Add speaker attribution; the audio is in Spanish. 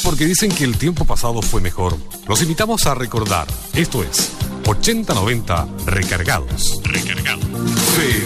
Speaker 1: porque dicen que el tiempo pasado fue mejor. Los invitamos a recordar. Esto es 80-90 Recargados.